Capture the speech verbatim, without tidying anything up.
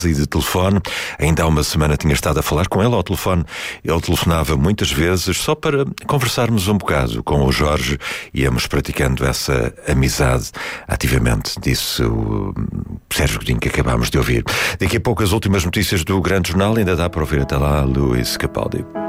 e de telefone. Ainda há uma semana tinha estado a falar com ele ao telefone. Ele telefonava muitas vezes só para conversarmos um bocado com o Jorge. Íamos praticando essa amizade ativamente, disse o Sérgio Godinho, que acabámos de ouvir. Daqui a pouco as últimas notícias do Grande Jornal. Ainda dá para ouvir até lá Luís Capaldi.